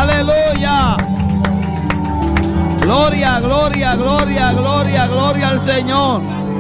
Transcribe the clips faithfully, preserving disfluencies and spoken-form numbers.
Aleluya. Gloria, gloria, gloria, gloria, gloria al Señor.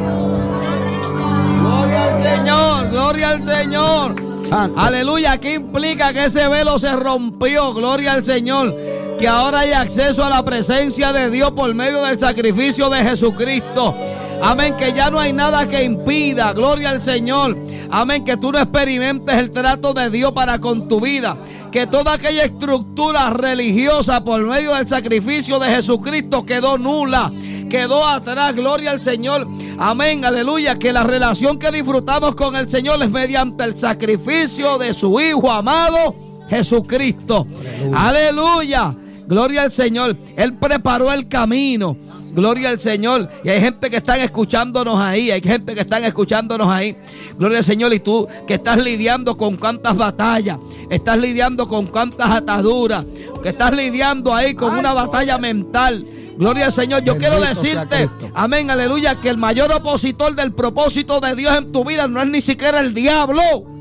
Gloria al Señor, gloria al Señor. Santo. Aleluya, ¿qué implica que ese velo se rompió? Gloria al Señor. Que ahora hay acceso a la presencia de Dios por medio del sacrificio de Jesucristo. Amén, que ya no hay nada que impida, gloria al Señor. Amén, que tú no experimentes el trato de Dios para con tu vida. Que toda aquella estructura religiosa por medio del sacrificio de Jesucristo quedó nula, quedó atrás, gloria al Señor. Amén, aleluya, que la relación que disfrutamos con el Señor es mediante el sacrificio de su Hijo amado Jesucristo. Aleluya, aleluya. Gloria al Señor. Él preparó el camino. Gloria al Señor. Y hay gente que están escuchándonos ahí. Hay gente que están escuchándonos ahí. Gloria al Señor. Y tú que estás lidiando con cuántas batallas. Estás lidiando con cuántas ataduras. Que estás lidiando ahí con una batalla mental. Gloria al Señor. Yo quiero decirte, amén, aleluya, que el mayor opositor del propósito de Dios en tu vida no es ni siquiera el diablo.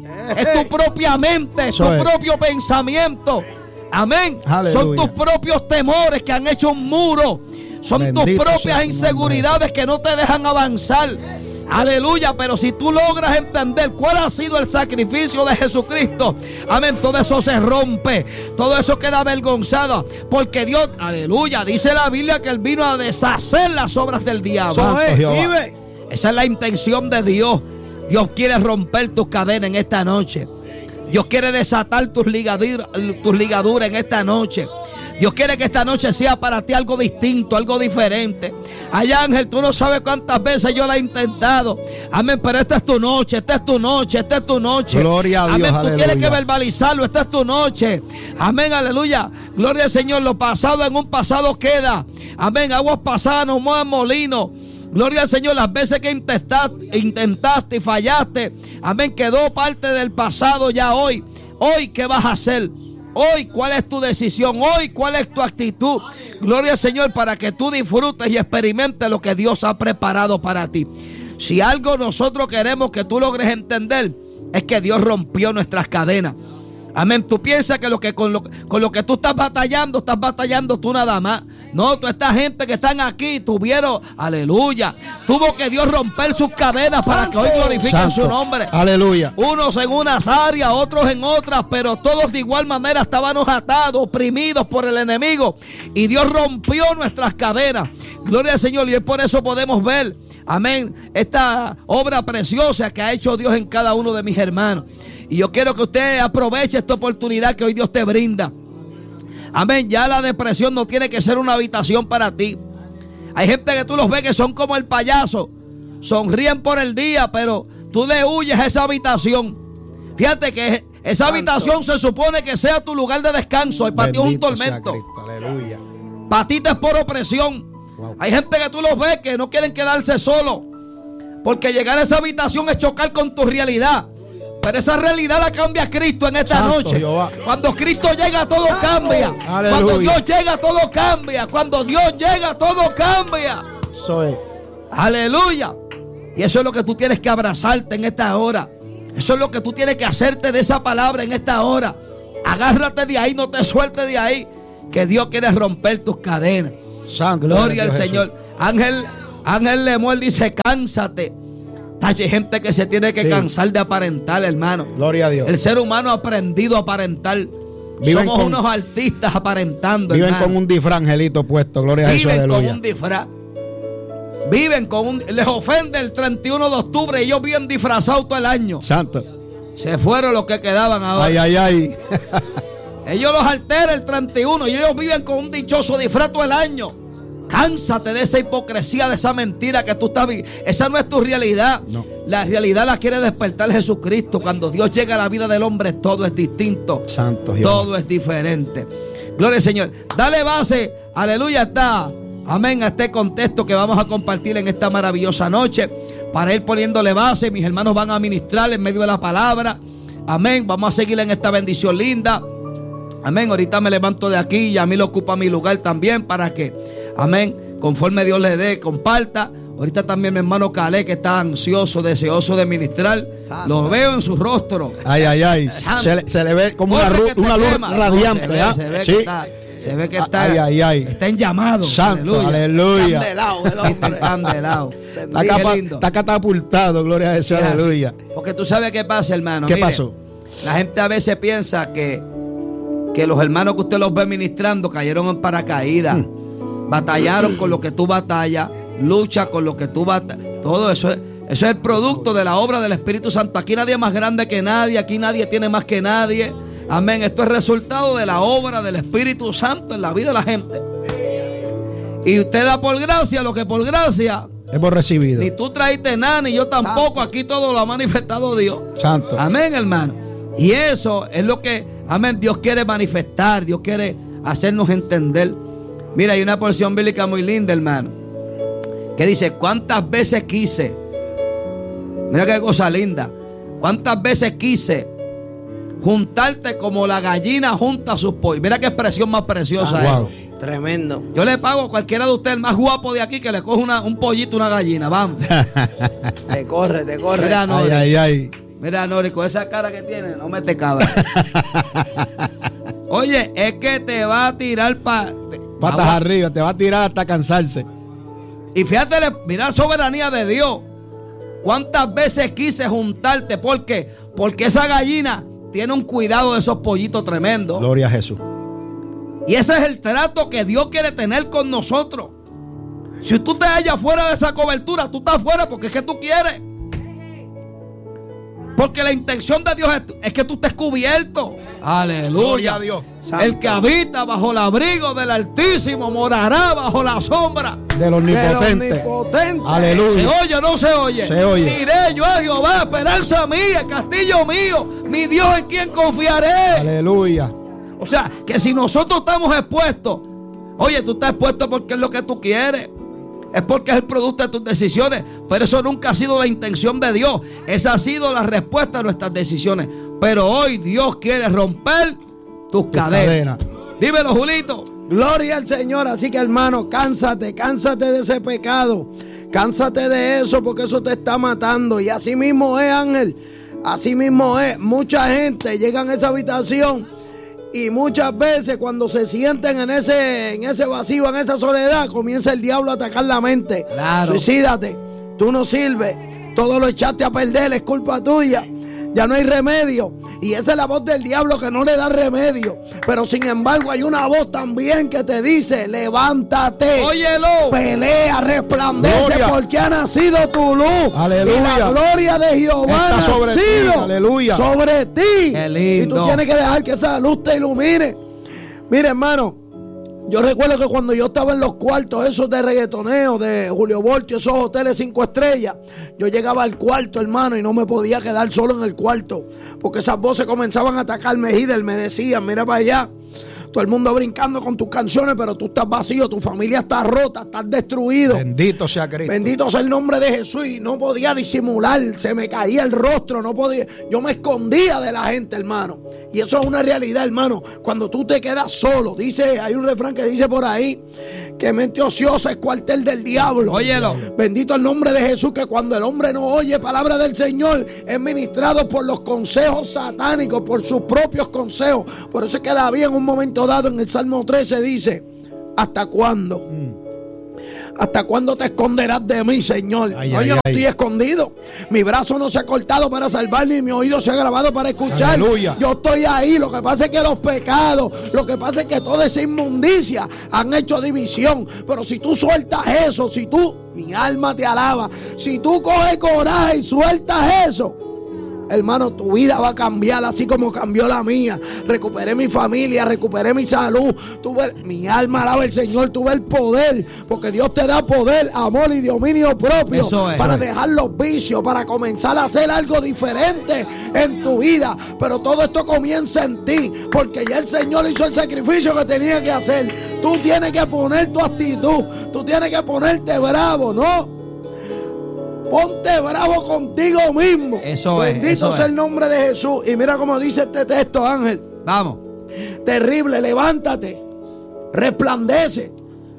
Es tu propia mente, es tu propio pensamiento. Amén. Aleluya. Son tus propios temores que han hecho un muro. Son Bendito tus propias inseguridades que no te dejan avanzar. Aleluya, pero si tú logras entender cuál ha sido el sacrificio de Jesucristo, amén, todo eso se rompe, todo eso queda avergonzado, porque Dios, aleluya, dice la Biblia que Él vino a deshacer las obras del diablo. Santo Jehová. Esa es la intención de Dios. Dios quiere romper tus cadenas en esta noche. Dios quiere desatar tus ligaduras, tus ligaduras en esta noche. Dios quiere que esta noche sea para ti algo distinto, algo diferente. Ay, Ángel, tú no sabes cuántas veces yo la he intentado. Amén, pero esta es tu noche, esta es tu noche, esta es tu noche. Gloria a Dios, amén, tú aleluya. tienes que verbalizarlo, esta es tu noche. Amén, aleluya. Gloria al Señor, lo pasado en un pasado queda. Amén, aguas pasadas no mueven molino. Gloria al Señor, las veces que intentaste, intentaste y fallaste, amén, quedó parte del pasado ya hoy. Hoy, ¿qué vas a hacer? Hoy, ¿cuál es tu decisión? Hoy, ¿cuál es tu actitud? Gloria al Señor, para que tú disfrutes y experimentes lo que Dios ha preparado para ti. Si algo nosotros queremos que tú logres entender, es que Dios rompió nuestras cadenas. Amén. Tú piensas que, lo que con, lo, con lo que tú estás batallando, estás batallando tú nada más. No, toda esta gente que están aquí tuvieron, aleluya, tuvo que Dios romper sus cadenas para que hoy glorifiquen Santo. Su nombre. Aleluya. Unos en unas áreas, otros en otras, pero todos de igual manera estábamos atados, oprimidos por el enemigo. Y Dios rompió nuestras cadenas. Gloria al Señor. Y es por eso podemos ver, amén, esta obra preciosa que ha hecho Dios en cada uno de mis hermanos. Y yo quiero que usted aproveche esta oportunidad que hoy Dios te brinda. Amén, ya la depresión no tiene que ser una habitación para ti. Hay gente que tú los ves que son como el payaso. Sonríen por el día, pero tú le huyes a esa habitación. Fíjate que esa habitación se supone que sea tu lugar de descanso. Y para ti es un tormento. Aleluya. Para ti te es por opresión. Wow. Hay gente que tú los ves que no quieren quedarse solos, porque llegar a esa habitación es chocar con tu realidad. Pero esa realidad la cambia Cristo en esta Santo noche. Jehová. Cuando Cristo llega, todo cambia. Aleluya. Cuando Dios llega, todo cambia. Cuando Dios llega, todo cambia. Eso es. Aleluya. Y eso es lo que tú tienes que abrazarte en esta hora. Eso es lo que tú tienes que hacerte de esa palabra en esta hora. Agárrate de ahí, no te sueltes de ahí, que Dios quiere romper tus cadenas. Santo Gloria al Señor. Jesús. Ángel, Ángel Lemuel dice, cánsate. Hay gente que se tiene que sí. cansar de aparentar, hermano. Gloria a Dios. El ser humano ha aprendido a aparentar. Viven Somos con, unos artistas aparentando, viven hermano. con un disfraz, angelito, puesto. Gloria a Jesús, Viven aleluya. con un disfraz. Viven con un... Les ofende el treinta y uno de octubre y ellos viven disfrazados todo el año. Santo. Se fueron los que quedaban ahora. Ay, ay, ay. Ellos los altera el treinta y uno y ellos viven con un dichoso disfraz todo el año. Cánsate de esa hipocresía, de esa mentira que tú estás viviendo. Esa no es tu realidad. No. La realidad la quiere despertar Jesucristo. Cuando Dios llega a la vida del hombre, todo es distinto. Santo Jehová. Todo es diferente. Gloria al Señor. Dale base, aleluya, está. Amén, a este contexto que vamos a compartir en esta maravillosa noche. Para ir poniéndole base, mis hermanos van a ministrar en medio de la palabra. Amén, vamos a seguir en esta bendición linda. Amén, ahorita me levanto de aquí y a mí lo ocupa mi lugar también para que... Amén. conforme Dios le dé, comparta. Ahorita también mi hermano Calé, que está ansioso, deseoso de ministrar. Santo. Lo veo en su rostro. Ay, ay, ay. Se le, se le ve como una, ru, una luz quema. radiante. No, se, ve, se, ve ¿sí? que está, se ve que está, ay, ay, ay. está en llamado. Santo, aleluya. Está candelado. Está, capa, está catapultado, gloria a Jesús, aleluya. Porque tú sabes qué pasa, hermano. ¿Qué Mire, pasó? La gente a veces piensa que, que los hermanos que usted los ve ministrando cayeron en paracaídas. Hmm. Batallaron con lo que tú batallas. Lucha con lo que tú batallas. Todo eso es, eso es el producto de la obra del Espíritu Santo. Aquí nadie es más grande que nadie. Aquí nadie tiene más que nadie. Amén. Esto es resultado de la obra del Espíritu Santo en la vida de la gente. Y usted da por gracia lo que por gracia hemos recibido. Ni tú traíste nada, ni yo tampoco. Santo. Aquí todo lo ha manifestado Dios. Santo. Amén, hermano. Y eso es lo que, amén, Dios quiere manifestar. Dios quiere hacernos entender. Mira, hay una porción bíblica muy linda, hermano, que dice: ¿cuántas veces quise? Mira qué cosa linda. ¿Cuántas veces quise juntarte como la gallina junta a sus pollos? Mira qué expresión más preciosa es. Wow. Tremendo. Yo le pago a cualquiera de ustedes, el más guapo de aquí, que le coge una, un pollito, una gallina. Vamos. Te corre, te corre. Mira, Nori. Ay, ay, ay. Mira, Nori, con esa cara que tiene, no me te cabra. Oye, es que te va a tirar pa, te, patas agua. arriba, te va a tirar hasta cansarse. Y fíjate, mira la soberanía de Dios. ¿Cuántas veces quise juntarte? ¿Por qué? Porque esa gallina tiene un cuidado de esos pollitos tremendos. Gloria a Jesús. Y ese es el trato que Dios quiere tener con nosotros. Si tú te hallas fuera de esa cobertura, tú estás fuera porque es que tú quieres. Porque la intención de Dios es, es que tú estés cubierto. Aleluya. Gloria a Dios. El que habita bajo el abrigo del Altísimo morará bajo la sombra del Omnipotente. Del omnipotente. Aleluya. ¿Se oye o no se oye? Se oye. Diré yo a Jehová, esperanza mía, castillo mío, mi Dios en quien confiaré. Aleluya. O sea, que si nosotros estamos expuestos, oye, tú estás expuesto porque es lo que tú quieres. Es porque es el producto de tus decisiones. Pero eso nunca ha sido la intención de Dios. Esa ha sido la respuesta a nuestras decisiones. Pero hoy Dios quiere romper tus, tus cadenas. cadenas. Dímelo, Julito. Gloria al Señor. Así que, hermano, cánsate, cánsate de ese pecado. Cánsate de eso, porque eso te está matando. Y así mismo es, Ángel. Así mismo es. Mucha gente llega a esa habitación y muchas veces cuando se sienten en ese, en ese vacío, en esa soledad, comienza el diablo a atacar la mente. Claro. Suicídate, tú no sirves, todo lo echaste a perder, es culpa tuya. Ya no hay remedio. Y esa es la voz del diablo que no le da remedio. Pero sin embargo hay una voz también que te dice: levántate, óyelo, pelea, resplandece, gloria, porque ha nacido tu luz. Aleluya. Y la gloria de Jehová ha sobre nacido ti. Aleluya. sobre ti. Qué lindo. Y tú tienes que dejar que esa luz te ilumine. Mire, hermano, yo recuerdo que cuando yo estaba en los cuartos esos de reggaetoneo, de Julio Voltio, esos hoteles cinco estrellas, yo llegaba al cuarto, hermano, y no me podía quedar solo en el cuarto, porque esas voces comenzaban a atacarme. Gider, me decían: mira para allá, todo el mundo brincando con tus canciones, pero tú estás vacío, tu familia está rota, estás destruido. Bendito sea Cristo. Bendito sea el nombre de Jesús. Y no podía disimular, se me caía el rostro, no podía. Yo me escondía de la gente, hermano. Y eso es una realidad, hermano. Cuando tú te quedas solo, dice, hay un refrán que dice por ahí, que mente ociosa es cuartel del diablo. Óyelo. Bendito el nombre de Jesús, que cuando el hombre no oye palabra del Señor, es ministrado por los consejos satánicos, por sus propios consejos. Por eso es que David en un momento dado en el Salmo trece dice: ¿hasta cuándo? Mm. ¿Hasta cuándo te esconderás de mí, Señor? Ay, no, ay, yo no ay. estoy escondido. Mi brazo no se ha cortado para salvar, ni mi oído se ha grabado para escuchar. Aleluya. Yo estoy ahí. Lo que pasa es que los pecados, lo que pasa es que toda esa inmundicia han hecho división. Pero si tú sueltas eso, si tú, mi alma te alaba, si tú coges coraje y sueltas eso, hermano, tu vida va a cambiar así como cambió la mía. Recuperé mi familia, recuperé mi salud. Tuve, mi alma alaba al Señor, tuve el poder, porque Dios te da poder, amor y dominio propio. Eso es. Para dejar los vicios, para comenzar a hacer algo diferente en tu vida. Pero todo esto comienza en ti, porque ya el Señor hizo el sacrificio que tenía que hacer. Tú tienes que poner tu actitud, tú tienes que ponerte bravo, ¿no? Ponte bravo contigo mismo. Eso es. Bendito eso sea es. el nombre de Jesús. Y mira cómo dice este texto, Ángel. Vamos. Terrible, levántate, resplandece.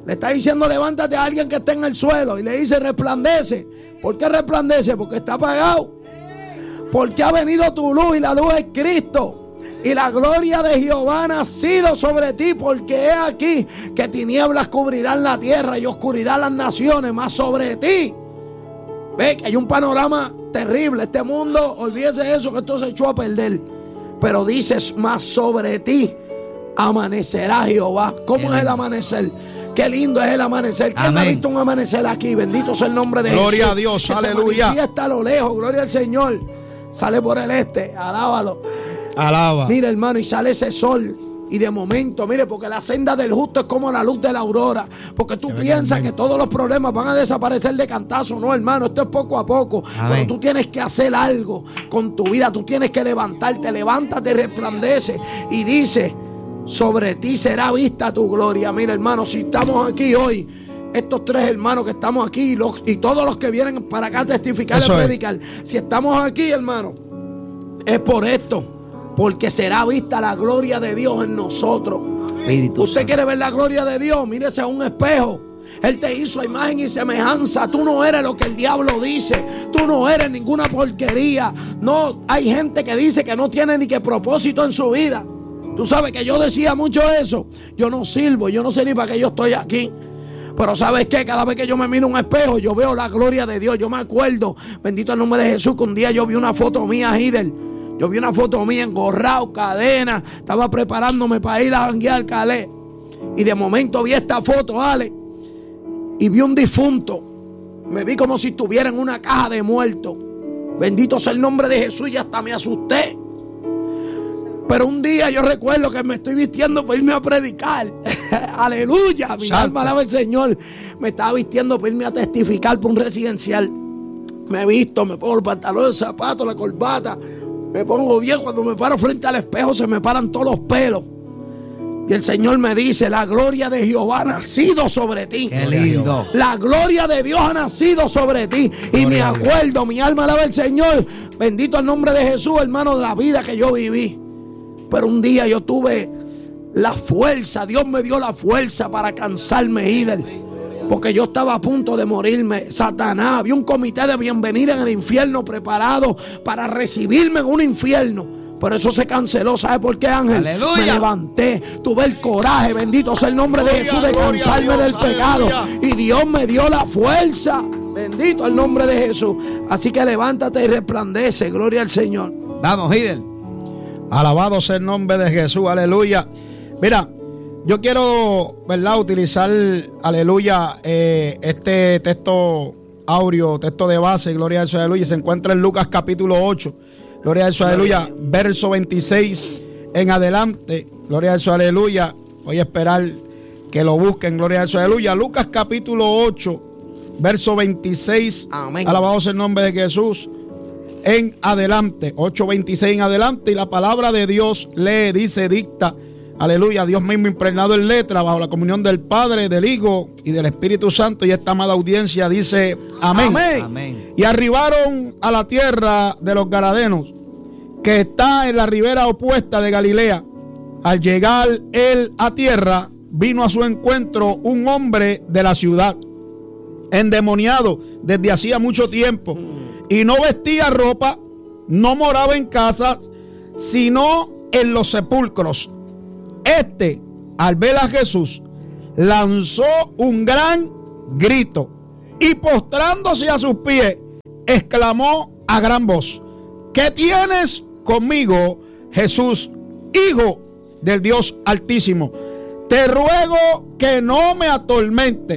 Le está diciendo levántate a alguien que está en el suelo y le dice resplandece. ¿Por qué resplandece? Porque está apagado. Porque ha venido tu luz y la luz es Cristo. Y la gloria de Jehová ha nacido sobre ti, porque he aquí que tinieblas cubrirán la tierra y oscuridad las naciones, más sobre ti. Ve que hay un panorama terrible. Este mundo, olvídese eso, que esto se echó a perder. Pero dices, más sobre ti amanecerá Jehová. ¿Cómo Amén. Es el amanecer? Qué lindo es el amanecer. ¿Quién ha visto un amanecer aquí? Bendito sea el nombre de gloria Jesús. Gloria a Dios, que aleluya. Se manifiesta a lo lejos, gloria al Señor. Sale por el este, alábalo. Alaba. Mira, hermano, y sale ese sol. Y de momento, mire, porque la senda del justo es como la luz de la aurora. Porque tú piensas que todos los problemas van a desaparecer de cantazo. No, hermano, esto es poco a poco. Amén. Pero tú tienes que hacer algo con tu vida. Tú tienes que levantarte. Levántate y resplandece. Y dice, sobre ti será vista tu gloria. Mira, hermano, si estamos aquí hoy, estos tres hermanos que estamos aquí los, y todos los que vienen para acá a testificar y predicar, si estamos aquí, hermano, es por esto. Porque será vista la gloria de Dios en nosotros. Espíritu Usted Santo. Quiere ver la gloria de Dios, mírese a un espejo. Él te hizo a imagen y semejanza. Tú no eres lo que el diablo dice. Tú no eres ninguna porquería. No, hay gente que dice que no tiene ni que propósito en su vida. Tú sabes que yo decía mucho eso. Yo no sirvo, yo no sé ni para qué yo estoy aquí. Pero ¿sabes qué? Cada vez que yo me miro un espejo, yo veo la gloria de Dios. Yo me acuerdo, bendito el nombre de Jesús, que un día yo vi una foto mía, Hider. Yo vi una foto mía engorrado, cadena. Estaba preparándome para ir a janguear al Calais. Y de momento vi esta foto, Ale. Y vi un difunto. Me vi como si estuviera en una caja de muertos. Bendito sea el nombre de Jesús, y hasta me asusté. Pero un día yo recuerdo que me estoy vistiendo para irme a predicar. Aleluya, mi alma alaba al Señor. Me estaba vistiendo para irme a testificar por un residencial. Me he visto, me pongo el pantalón, el zapato, la corbata. Me pongo bien. Cuando me paro frente al espejo se me paran todos los pelos. Y el Señor me dice, la gloria de Jehová ha nacido sobre ti. Qué lindo. La gloria de Dios ha nacido sobre ti. Gloria y me acuerdo, mi alma alaba al Señor. Bendito el nombre de Jesús, hermano, de la vida que yo viví. Pero un día yo tuve la fuerza, Dios me dio la fuerza para cansarme, Hider. Porque yo estaba a punto de morirme. Satanás, había un comité de bienvenida en el infierno preparado para recibirme en un infierno. Pero eso se canceló. ¿Sabe por qué, Ángel? Aleluya. Me levanté, tuve el coraje, bendito sea el nombre gloria, de Jesús, de cansarme del pecado. Aleluya. Y Dios me dio la fuerza. Bendito el nombre de Jesús. Así que levántate y resplandece. Gloria al Señor. Vamos, Hider. Alabado sea el nombre de Jesús. Aleluya. Mira, yo quiero, ¿verdad?, utilizar, aleluya, eh, este texto áureo, texto de base, gloria al Señor, aleluya. Se encuentra en Lucas capítulo ocho, gloria al Señor, aleluya, verso veintiséis en adelante, gloria al Señor, aleluya. Voy a esperar que lo busquen, gloria al Señor, aleluya. Lucas capítulo ocho, verso veintiséis. Amén. Alabado sea el nombre de Jesús. En adelante, ocho veintiséis en adelante, y la palabra de Dios lee, dice, dicta. Aleluya, Dios mismo impregnado en letra, bajo la comunión del Padre, del Hijo y del Espíritu Santo. Y esta amada audiencia dice amén. Amén. Amén. Y arribaron a la tierra de los Gadarenos, que está en la ribera opuesta de Galilea. Al llegar él a tierra, vino a su encuentro un hombre de la ciudad, endemoniado desde hacía mucho tiempo, y no vestía ropa, no moraba en casa, sino en los sepulcros. Este, al ver a Jesús, lanzó un gran grito y postrándose a sus pies, exclamó a gran voz: ¿qué tienes conmigo, Jesús, Hijo del Dios Altísimo? Te ruego que no me atormente.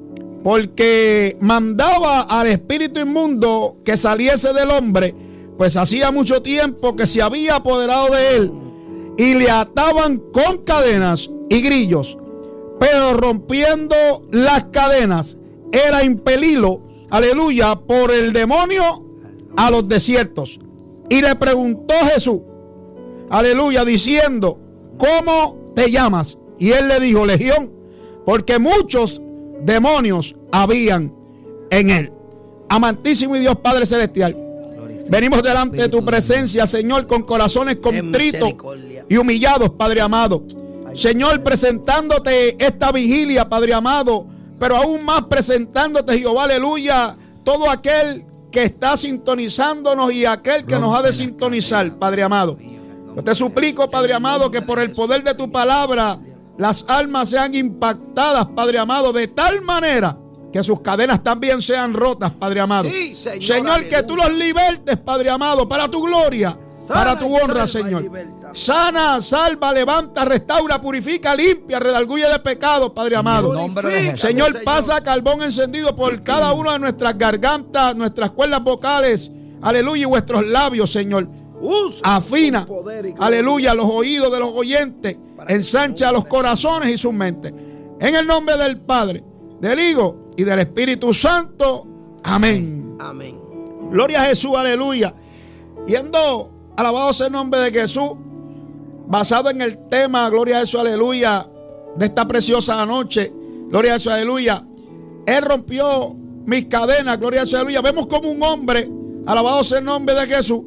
Porque mandaba al espíritu inmundo que saliese del hombre, pues hacía mucho tiempo que se había apoderado de él, y le ataban con cadenas y grillos, pero rompiendo las cadenas era impelilo, aleluya, por el demonio a los desiertos. Y le preguntó Jesús, aleluya, diciendo: ¿cómo te llamas? Y él le dijo: Legión, porque muchos demonios habían en él. Amantísimo y Dios Padre Celestial, venimos delante de tu presencia, Señor, con corazones contritos y humillados, Padre amado. Señor, presentándote esta vigilia, Padre amado, pero aún más presentándote, Jehová, aleluya, todo aquel que está sintonizándonos y aquel que nos ha de sintonizar, Padre amado. Yo te suplico, Padre amado, que por el poder de tu palabra las almas sean impactadas, Padre amado, de tal manera que sus cadenas también sean rotas, Padre amado. Sí, Señor, Señor, que tú los libertes, Padre amado, para tu gloria, sana, para tu honra, Señor. Sana, salva, levanta, restaura, purifica, limpia, redarguye de pecados, Padre amado. nombre de Jesús. Señor, pasa carbón encendido por cada una de nuestras gargantas, nuestras cuerdas vocales, aleluya, y vuestros labios, Señor. Afina, aleluya, los oídos de los oyentes, ensancha los corazones y sus mentes. En el nombre del Padre, del Hijo y del Espíritu Santo. Amén. Amén. Gloria a Jesús, aleluya. Yendo, alabado sea el nombre de Jesús, basado en el tema, gloria a Jesús, aleluya, de esta preciosa noche, gloria a Jesús, aleluya. Él rompió mis cadenas, gloria a Jesús, aleluya. Vemos como un hombre, alabado sea el nombre de Jesús,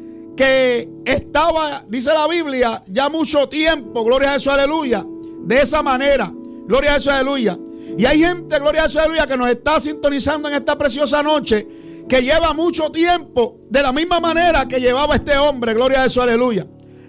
que estaba, dice la Biblia, ya mucho tiempo, gloria a Jesús, aleluya, de esa manera, gloria a Jesús, aleluya. Y hay gente, gloria a Jesús, aleluya, que nos está sintonizando en esta preciosa noche, que lleva mucho tiempo de la misma manera que llevaba este hombre, gloria a Jesús, aleluya.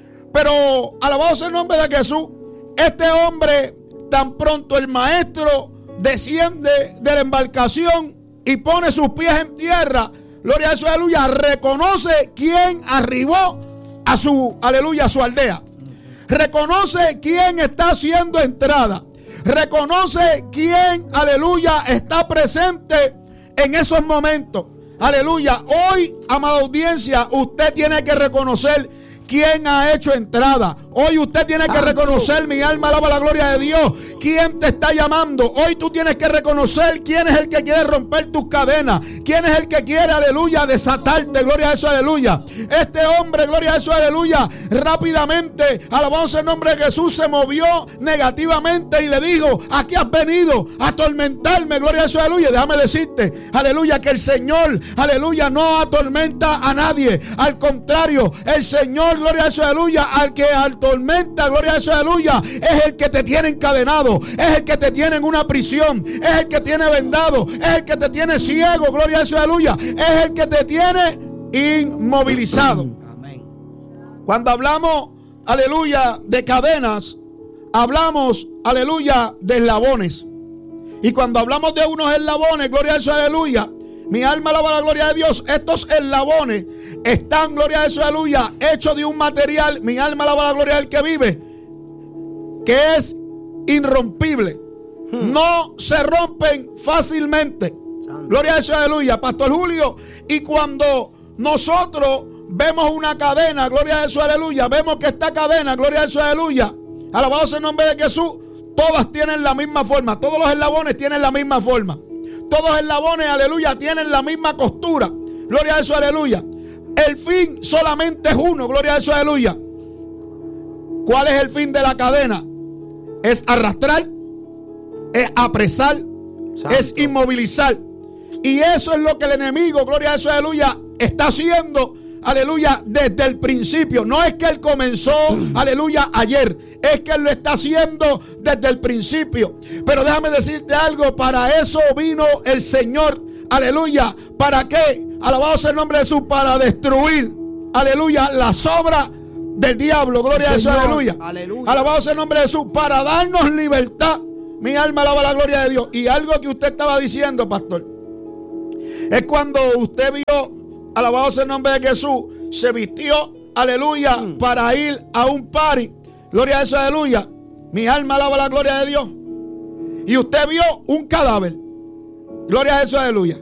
Pero alabado sea el nombre de Jesús, este hombre, tan pronto el maestro desciende de la embarcación y pone sus pies en tierra, gloria a Jesús, aleluya, reconoce quién arribó a su, aleluya, a su aldea. Reconoce quién está haciendo entrada. Reconoce quién, aleluya, está presente en esos momentos. Aleluya. Hoy, amada audiencia, usted tiene que reconocer quién ha hecho entrada. Hoy usted tiene que reconocer, mi alma alaba la gloria de Dios, quién te está llamando. Hoy tú tienes que reconocer quién es el que quiere romper tus cadenas, quién es el que quiere, aleluya, desatarte, gloria a Jesús, aleluya. Este hombre, gloria a Jesús, aleluya, rápidamente, alabado el nombre de Jesús, se movió negativamente y le dijo: aquí has venido a atormentarme, gloria a Jesús, aleluya. Déjame decirte, aleluya, que el Señor, aleluya, no atormenta a nadie. Al contrario, el Señor, gloria a Jesús, aleluya, al que atormenta, gloria a Jesús, aleluya, es el que te tiene encadenado, es el que te tiene en una prisión, es el que tiene vendado, es el que te tiene ciego, gloria a Jesús, aleluya, es el que te tiene inmovilizado. Amén. Cuando hablamos, aleluya, de cadenas, hablamos, aleluya, de eslabones. Y cuando hablamos de unos eslabones, gloria a Jesús, aleluya, mi alma alaba la gloria de Dios. Estos eslabones están, gloria a Jesús, aleluya, hechos de un material, mi alma alaba la gloria del que vive, que es irrompible. Hmm. No se rompen fácilmente. Santo. Gloria a Jesús, aleluya, Pastor Julio. Y cuando nosotros vemos una cadena, gloria a Jesús, aleluya, vemos que esta cadena, gloria a Jesús, aleluya, alabado sea el nombre de Jesús, todas tienen la misma forma. Todos los eslabones tienen la misma forma. Todos los eslabones, aleluya, tienen la misma costura. Gloria a Jesús, aleluya. El fin solamente es uno, gloria a Jesús, aleluya. ¿Cuál es el fin de la cadena? Es arrastrar, es apresar, Santo. Es inmovilizar. Y eso es lo que el enemigo, gloria a Jesús, aleluya, está haciendo, aleluya, desde el principio. No es que él comenzó, aleluya, ayer. Es que él lo está haciendo desde el principio. Pero déjame decirte algo, para eso vino el Señor, aleluya. ¿Para qué? Alabado sea el nombre de Jesús, para destruir, aleluya, las obras del diablo, gloria a Jesús, aleluya. aleluya. Alabado sea el nombre de Jesús, para darnos libertad. Mi alma alaba la gloria de Dios. Y algo que usted estaba diciendo, pastor, es cuando usted vio, alabado sea el nombre de Jesús, se vistió, aleluya, mm. para ir a un party. Gloria a Jesús, aleluya. Mi alma alaba la gloria de Dios. Y usted vio un cadáver. Gloria a Jesús, aleluya.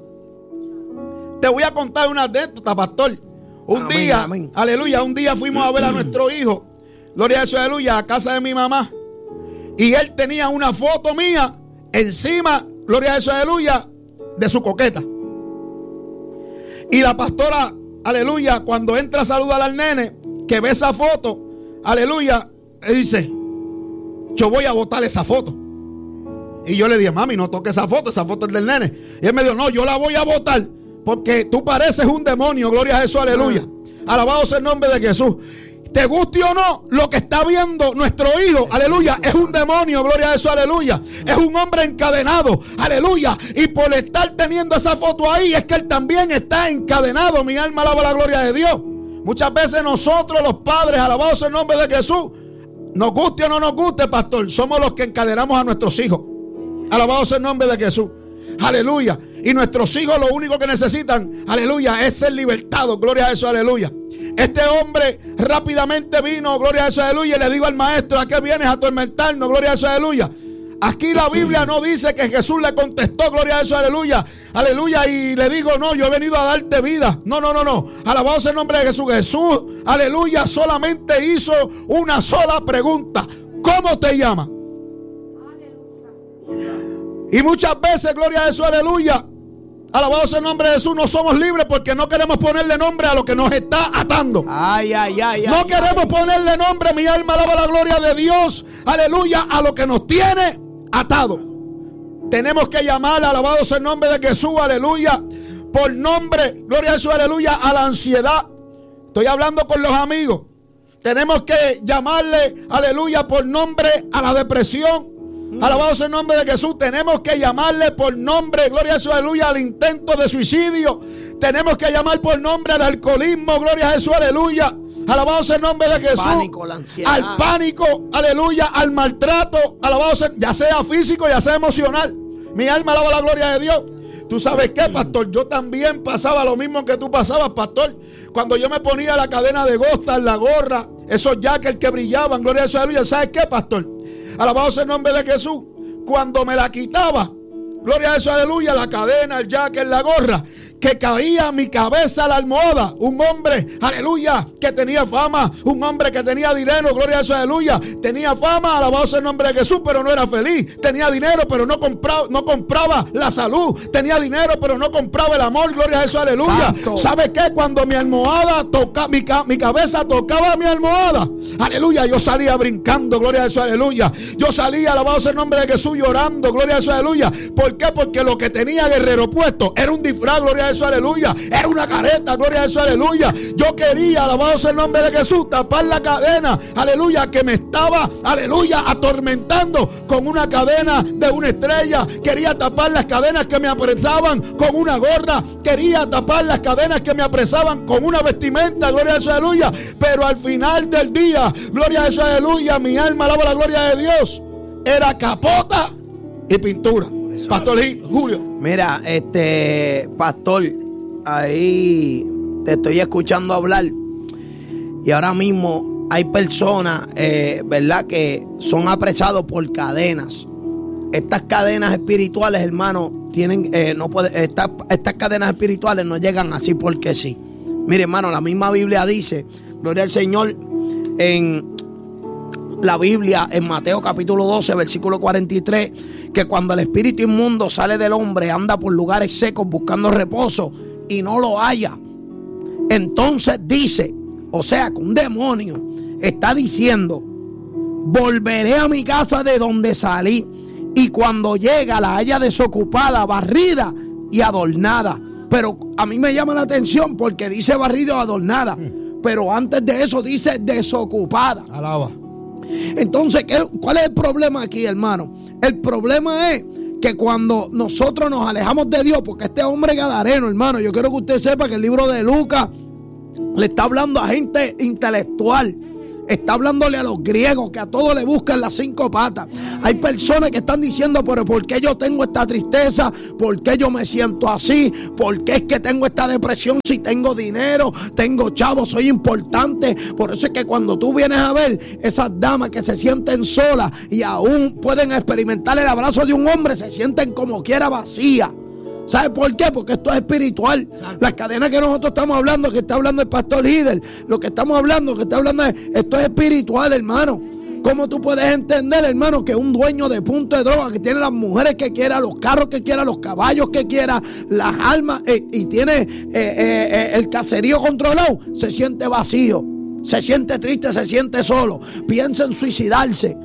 Te voy a contar una anécdota, pastor. Un amén, día, amén. aleluya, un día fuimos a ver a nuestro hijo. Gloria a Jesús, aleluya, a casa de mi mamá. Y él tenía una foto mía encima, gloria a Jesús, aleluya, de su coqueta. Y la pastora, aleluya, cuando entra a saludar al nene, que ve esa foto, aleluya, él dice: yo voy a botar esa foto. Y yo le dije: mami, no toque esa foto, esa foto es del nene. Y él me dijo: no, yo la voy a botar porque tú pareces un demonio, gloria a Jesús, aleluya. Alabado sea el nombre de Jesús. te guste o no, lo que está viendo nuestro hijo, aleluya, es un demonio, gloria a Dios, aleluya. Es un hombre encadenado, aleluya. Y por estar teniendo esa foto ahí, es que él también está encadenado. Mi alma alaba la gloria de Dios. Muchas veces nosotros los padres, alabados sea el nombre de Jesús, nos guste o no nos guste, pastor, somos los que encadenamos a nuestros hijos. Alabado sea el nombre de Jesús. Aleluya. Y nuestros hijos lo único que necesitan, aleluya, es ser libertados. Gloria a eso, aleluya. Este hombre rápidamente vino, gloria a eso, aleluya, y le digo al maestro: ¿a qué vienes a atormentarnos? Gloria a eso, aleluya. Aquí la Biblia no dice que Jesús le contestó, gloria a eso, aleluya, aleluya, y le digo: no, yo he venido a darte vida. No, no, no, no. Alabado sea el nombre de Jesús. Jesús, aleluya, solamente hizo una sola pregunta: ¿cómo te llamas? Y muchas veces, gloria a eso, aleluya, alabado sea el nombre de Jesús, no somos libres porque no queremos ponerle nombre a lo que nos está atando. Ay, ay, ay, no ay, queremos ay. ponerle nombre, mi alma alaba la gloria de Dios, aleluya, a lo que nos tiene atado. Tenemos que llamar, alabado sea el nombre de Jesús, aleluya, por nombre, gloria a Jesús, aleluya, a la ansiedad. Estoy hablando con los amigos. Tenemos que llamarle, aleluya, por nombre a la depresión. Alabado sea el nombre de Jesús. Tenemos que llamarle por nombre, gloria a Jesús, aleluya, al intento de suicidio. Tenemos que llamar por nombre al alcoholismo, gloria a Jesús, aleluya. Alabado sea el nombre de Jesús. Pánico, la ansiedad. Al pánico, aleluya, al maltrato, alabado sea, ya sea físico, ya sea emocional. Mi alma alaba la gloria de Dios. ¿Tú sabes qué, pastor? Yo también pasaba lo mismo que tú pasabas, pastor. Cuando yo me ponía la cadena de gostas, la gorra, esos jackets que brillaban, gloria a Jesús, aleluya. ¿Sabes qué, pastor? Alabado sea el nombre de Jesús. Cuando me la quitaba, gloria a Jesús, aleluya, la cadena, el jacket, la gorra, que caía mi cabeza a la almohada. Un hombre, aleluya, que tenía fama. Un hombre que tenía dinero, gloria a Jesús, aleluya. Tenía fama, alabado sea el nombre de Jesús, pero no era feliz. Tenía dinero, pero no compraba, no compraba la salud. Tenía dinero, pero no compraba el amor, gloria a Jesús, aleluya. ¿Sabe qué? Cuando mi almohada toca, mi, mi cabeza tocaba mi almohada, aleluya, yo salía brincando, gloria a Jesús, aleluya. Yo salía, alabado sea el nombre de Jesús, llorando, gloria a Jesús, aleluya. ¿Por qué? Porque lo que tenía Guerrero puesto era un disfraz, gloria a Jesús, aleluya. Era una careta, gloria a Jesús, aleluya. Yo quería, alabado sea el nombre de Jesús, tapar la cadena, aleluya, que me estaba, aleluya, atormentando con una cadena de una estrella. Quería tapar las cadenas que me apresaban con una gorra. Quería tapar las cadenas que me apresaban con una vestimenta, gloria a Jesús, aleluya. Pero al final del día, gloria a Jesús, aleluya, mi alma alaba la gloria de Dios. Era capota y pintura. Pastor Julio. Mira, este pastor, ahí te estoy escuchando hablar y ahora mismo hay personas, eh, ¿verdad?, que son apresados por cadenas. Estas cadenas espirituales, hermano, tienen, eh, no puede, estas, estas cadenas espirituales no llegan así porque sí. Mire, hermano, la misma Biblia dice, gloria al Señor, en la Biblia, en Mateo capítulo doce, versículo cuarenta y tres, que cuando el espíritu inmundo sale del hombre, anda por lugares secos buscando reposo y no lo halla. Entonces dice, o sea, que un demonio está diciendo: volveré a mi casa de donde salí, y cuando llega la halla desocupada, barrida y adornada. Pero a mí me llama la atención porque dice barrida o adornada, pero antes de eso dice desocupada. Alaba. Entonces, ¿cuál es el problema aquí, hermano? El problema es que cuando nosotros nos alejamos de Dios, porque este hombre gadareno, hermano, yo quiero que usted sepa que el libro de Lucas le está hablando a gente intelectual. Está hablándole a los griegos que a todos le buscan las cinco patas. Hay personas que están diciendo: pero ¿por qué yo tengo esta tristeza? ¿Por qué yo me siento así? ¿Por qué es que tengo esta depresión si tengo dinero, tengo chavos, soy importante? Por eso es que cuando tú vienes a ver esas damas que se sienten solas y aún pueden experimentar el abrazo de un hombre, se sienten como quiera vacías. ¿Sabe por qué? Porque esto es espiritual. Las cadenas que nosotros estamos hablando, que está hablando el pastor líder, lo que estamos hablando, que está hablando, es, esto es espiritual, hermano. ¿Cómo tú puedes entender, hermano, que un dueño de punto de droga, que tiene las mujeres que quiera, los carros que quiera, los caballos que quiera, las armas, eh, y tiene eh, eh, eh, el caserío controlado, se siente vacío, se siente triste, se siente solo, piensa en suicidarse?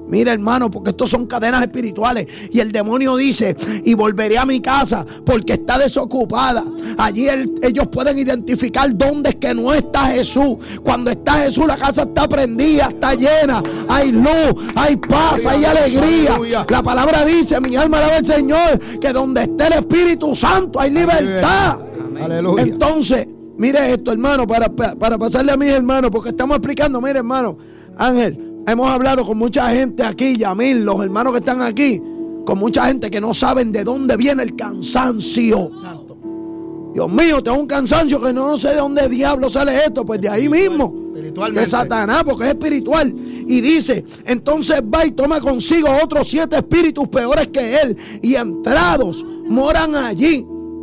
Mira, hermano, porque estos son cadenas espirituales. Y el demonio dice, y volveré a mi casa porque está desocupada. Allí el, ellos pueden identificar dónde es que no está Jesús. Cuando está Jesús, la casa está prendida, está llena. Hay luz, hay paz, hay alegría. La palabra dice, mi alma alaba al Señor, que donde esté el Espíritu Santo hay libertad. Aleluya. Entonces, mire esto, hermano, para, para pasarle a mis hermanos, porque estamos explicando, mire, hermano, Ángel, hemos hablado con mucha gente aquí, Yamil, los hermanos que están aquí, con mucha gente que no saben de dónde viene el cansancio. Santo. Dios mío, tengo un cansancio que no sé de dónde diablo sale esto. Pues de ahí mismo, de Satanás, porque es espiritual. Y dice, entonces va y toma consigo otros siete espíritus peores que él, y entrados moran allí.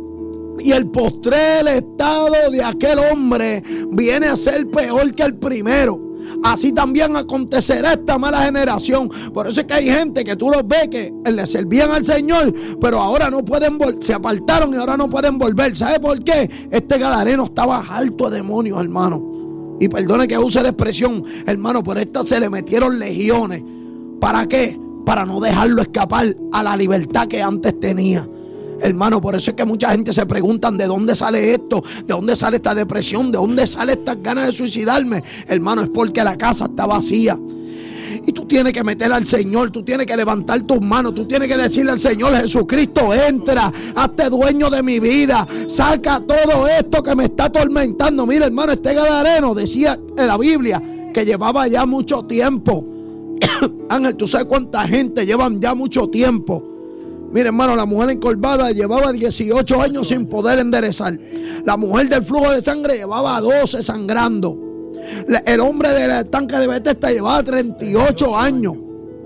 Y el postrer estado de aquel hombre viene a ser peor que el primero. Así también acontecerá esta mala generación. Por eso es que hay gente que tú los ves que le servían al Señor, pero ahora no pueden volver, se apartaron y ahora no pueden volver. ¿Sabe por qué? Este gadareno estaba harto de demonios, hermano. Y perdone que use la expresión, hermano, pero esta se le metieron legiones. ¿Para qué? Para no dejarlo escapar a la libertad que antes tenía. Hermano, por eso es que mucha gente se preguntan de dónde sale esto, de dónde sale esta depresión, de dónde sale estas ganas de suicidarme. Hermano, es porque la casa está vacía. Y tú tienes que meter al Señor, tú tienes que levantar tus manos, tú tienes que decirle al Señor, Jesucristo, entra, hazte dueño de mi vida, saca todo esto que me está atormentando. Mira, hermano, este gadareno decía en la Biblia que llevaba ya mucho tiempo. Ángel, ¿tú sabes cuánta gente llevan ya mucho tiempo? Mira, hermano, la mujer encorvada llevaba dieciocho años sin poder enderezar. La mujer del flujo de sangre llevaba doce sangrando. El hombre del tanque de Bethesda llevaba treinta y ocho años.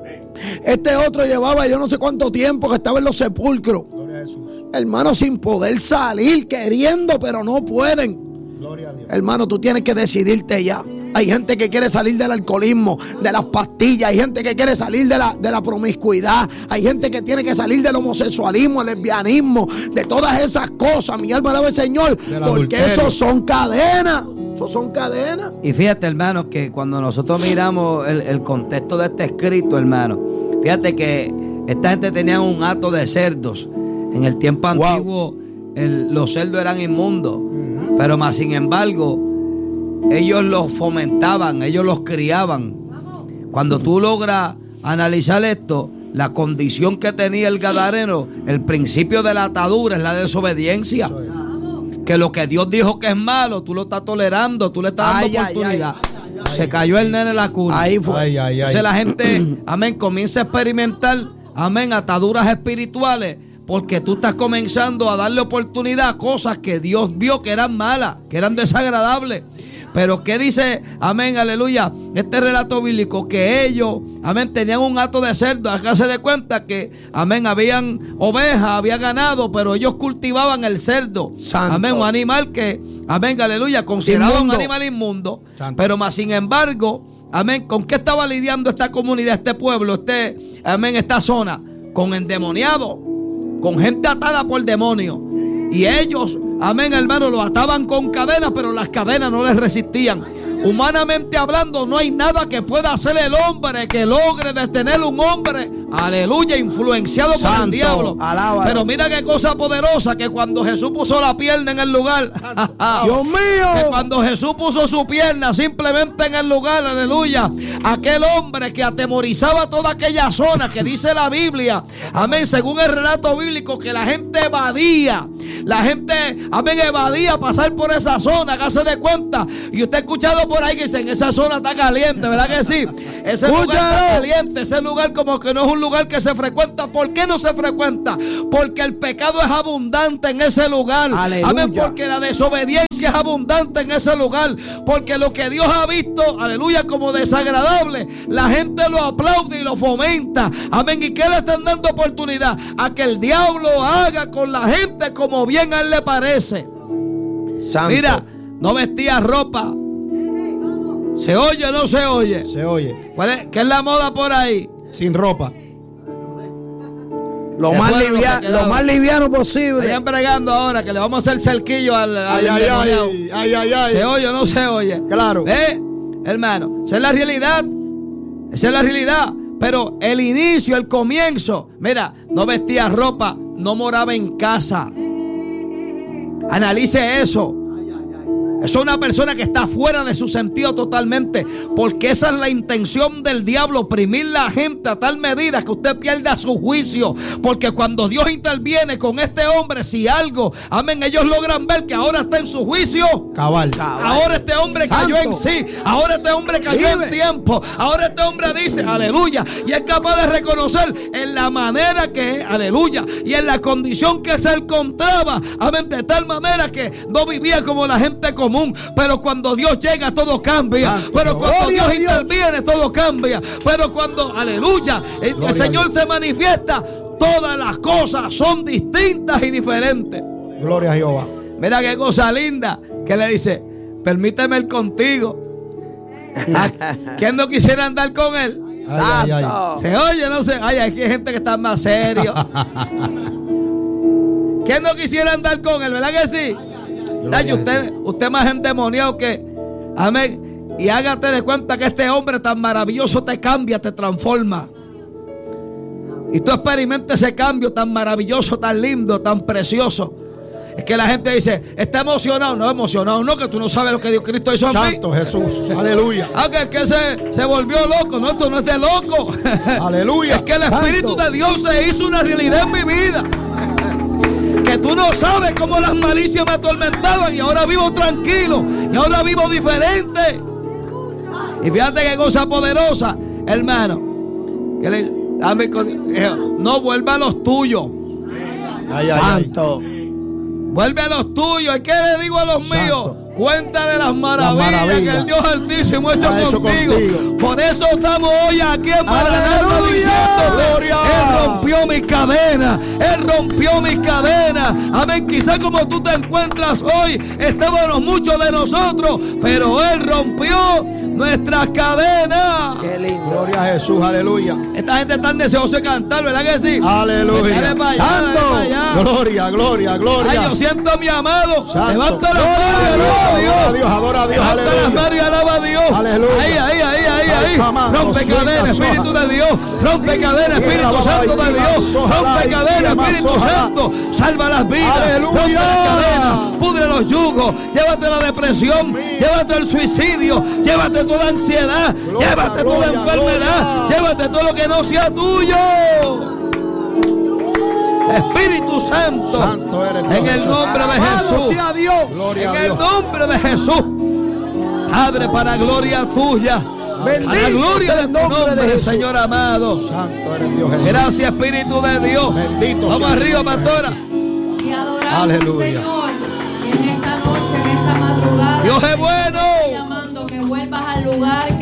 Este otro llevaba yo no sé cuánto tiempo que estaba en los sepulcros. Hermano, sin poder salir, queriendo, pero no pueden. Hermano, tú tienes que decidirte ya. Hay gente que quiere salir del alcoholismo, de las pastillas. Hay gente que quiere salir de la, de la promiscuidad. Hay gente que tiene que salir del homosexualismo, el lesbianismo, de todas esas cosas. Mi alma alaba al Señor, porque esos son cadenas. Esos son cadenas. Y fíjate, hermano, que cuando nosotros miramos el, el contexto de este escrito, hermano, fíjate que esta gente tenía un hato de cerdos. En el tiempo antiguo, wow. el, los cerdos eran inmundos. Uh-huh. Pero más sin embargo, ellos los fomentaban, ellos los criaban. Cuando tú logras analizar esto, la condición que tenía el gadareno, el principio de la atadura es la desobediencia. Que lo que Dios dijo que es malo, tú lo estás tolerando, tú le estás dando ay, oportunidad. Ay, ay, ay, Se cayó el nene en la cuna. Ahí fue. Ay, ay, ay. Entonces la gente, amén, comienza a experimentar, amén, ataduras espirituales. Porque tú estás comenzando a darle oportunidad a cosas que Dios vio que eran malas, que eran desagradables. Pero ¿qué dice? Amén, aleluya. Este relato bíblico, que ellos, amén, tenían un hato de cerdo. Acá se da cuenta que, amén, habían ovejas, había ganado, pero ellos cultivaban el cerdo. Santo. Amén, un animal que, amén, aleluya, consideraba inmundo. Un animal inmundo. Santo. Pero más sin embargo, amén, ¿con qué estaba lidiando esta comunidad, este pueblo, este, amén, esta zona? Con endemoniados, con gente atada por demonios. Y ellos, amén, hermano, lo ataban con cadenas, pero las cadenas no les resistían. Humanamente hablando, no hay nada que pueda hacer el hombre que logre detener un hombre, aleluya, influenciado Santo, por el diablo. Alábalo. Pero mira qué cosa poderosa, que cuando Jesús puso la pierna en el lugar, Dios mío, que cuando Jesús puso su pierna simplemente en el lugar, aleluya, aquel hombre que atemorizaba toda aquella zona, que dice la Biblia, amén, según el relato bíblico, que la gente evadía, la gente, amén, evadía pasar por esa zona, hágase de cuenta. Y usted ha escuchado por ahí que dicen, esa zona está caliente, ¿verdad que sí? Ese lugar está caliente, ese lugar como que no es un lugar que se frecuenta. ¿Por qué no se frecuenta? Porque el pecado es abundante en ese lugar. Aleluya. Amén, porque la desobediencia es abundante en ese lugar. Porque lo que Dios ha visto, aleluya, como desagradable, la gente lo aplaude y lo fomenta. Amén, ¿y qué le están dando oportunidad? A que el diablo haga con la gente como bien a él le parece. Santo. Mira, no vestía ropa. ¿Se oye o no se oye? Se oye. ¿Cuál es? ¿Qué es la moda por ahí? Sin ropa. Lo más, livia, lo más liviano posible. Vayan bregando ahora que le vamos a hacer cerquillo al, al ay, ay, ay, ay, ay, ay. ¿Se oye o no se oye? Claro. ¿Eh? Hermano, esa es la realidad. Esa es la realidad. Pero el inicio, el comienzo, mira, no vestía ropa, no moraba en casa. Analice eso. Eso es una persona que está fuera de su sentido totalmente, porque esa es la intención del diablo, oprimir la gente a tal medida que usted pierda su juicio. Porque cuando Dios interviene con este hombre, si algo, amén, ellos logran ver que ahora está en su juicio. Cabal. Ahora este hombre cayó en sí. Ahora este hombre cayó en tiempo. Ahora este hombre dice, aleluya, y es capaz de reconocer en la manera que, aleluya, y en la condición que se encontraba, amén, de tal manera que no vivía como la gente común. Pero cuando Dios llega, todo cambia. Pero cuando Dios interviene, todo cambia. Pero cuando, aleluya, el, el Señor se manifiesta, todas las cosas son distintas y diferentes. Gloria a Jehová. Mira qué cosa linda que le dice, permíteme ir contigo. ¿Quién no quisiera andar con él? Ay, ay, ay. Se oye, no sé. Ay, aquí hay gente que está más serio. ¿Quién no quisiera andar con él? ¿Verdad que sí? Ay, usted, usted más endemoniado que, amén. Y hágate de cuenta que este hombre tan maravilloso te cambia, te transforma. Y tú experimentas ese cambio tan maravilloso, tan lindo, tan precioso. Es que la gente dice, está emocionado. No, emocionado no, que tú no sabes lo que Dios Cristo hizo en mí. Santo Jesús, aleluya. Ah, que, que se, se volvió loco. No, esto no es de loco. Aleluya. Es que el Espíritu Santo de Dios se hizo una realidad en mi vida. Que tú no sabes cómo las malicias me atormentaban y ahora vivo tranquilo y ahora vivo diferente. Y fíjate qué cosa poderosa, hermano, que le, dame, no vuelva a los tuyos. Ay, ay, Santo. ay. Vuelve a los tuyos. ¿Y qué le digo a los Santo. míos? Cuenta de las maravillas, Las maravillas que el Dios Altísimo ha hecho, ha hecho contigo. contigo. Por eso estamos hoy aquí en Maranata ¡Aleluya! diciendo, ¡Gloria! Él rompió mis cadenas, Él rompió mis cadenas. Amén, quizás como tú te encuentras hoy, estábamos muchos de nosotros, pero Él rompió nuestras cadenas. Qué lindo. Gloria a Jesús, aleluya. Esta gente está deseosa de cantar, ¿verdad que sí? Aleluya. Dale para allá, dale Santo. para allá. Gloria, gloria, gloria. Ay, yo siento a mi amado. Santo. Levanta las Gloria manos y a Dios, alaba a Dios. adora a Dios, adora a Dios, Levanta las aleluya. manos y alaba a Dios. Aleluya. Ahí, ahí, ahí, ahí, ahí. Alfa, Rompe mano, cadenas, suelta, Espíritu soja. de Dios. Rompe cadenas, Espíritu Santo de Dios. Rompe cadenas, Espíritu Santo. Salva las vidas. Aleluya. Rompe las cadenas. Pudre los yugos. Llévate la depresión. Llévate el suicidio. Llévate toda ansiedad. Gloria, Llévate toda gloria, enfermedad. gloria. Llévate todo lo que no sea tuyo. Espíritu Santo, Santo eres Dios, en el Jesús. nombre de Alabado Jesús, sea Dios. Gloria en a el Dios. nombre de Jesús, Padre, para gloria tuya, Bendito para gloria sea de el tu nombre nombre, de Jesús. Señor amado. Santo eres Dios, Jesús. Gracias, Espíritu de Dios. Bendito Vamos sea arriba, el nombre de pastora. Y adoramos, Aleluya. Señor. Y en esta noche, en esta madrugada, Dios es bueno. te estoy llamando que vuelvas al lugar